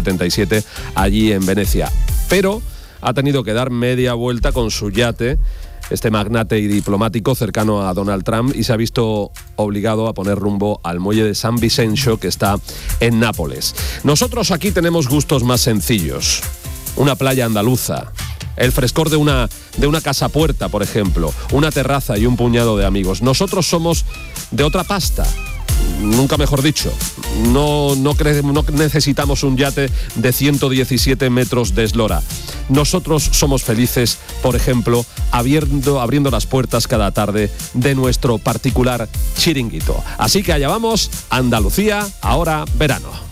1977 allí en Venecia. Pero ha tenido que dar media vuelta con su yate, este magnate y diplomático cercano a Donald Trump, y se ha visto obligado a poner rumbo al muelle de San Vicencio, que está en Nápoles. Nosotros aquí tenemos gustos más sencillos. Una playa andaluza, el frescor de una casa puerta, por ejemplo, una terraza y un puñado de amigos. Nosotros somos de otra pasta. Nunca mejor dicho, no necesitamos un yate de 117 metros de eslora. Nosotros somos felices, por ejemplo, abriendo las puertas cada tarde de nuestro particular chiringuito. Así que allá vamos, Andalucía, ahora verano.